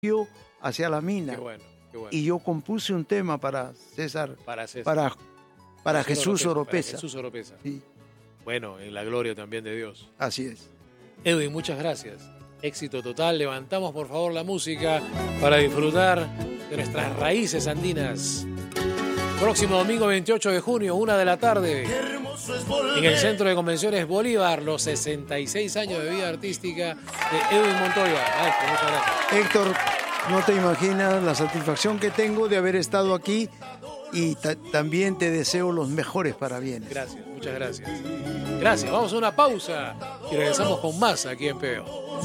hacia la mina. Qué bueno, qué bueno. Y yo compuse un tema para César, Para César. para Jesús Oropesa. Jesús Oropesa. Sí, Bueno, en la gloria también de Dios. así es. Edwin, muchas gracias. Éxito total. Levantamos, por favor, la música para disfrutar de nuestras raíces andinas. Próximo domingo 28 de junio, 1 de la tarde, en el Centro de Convenciones Bolívar, los 66 años de vida artística de Edwin Montoya. Maestro, muchas gracias. Héctor, no te imaginas la satisfacción que tengo de haber estado aquí y también te deseo los mejores parabienes. Gracias, muchas gracias. Gracias, vamos a una pausa y regresamos con más aquí en PBO.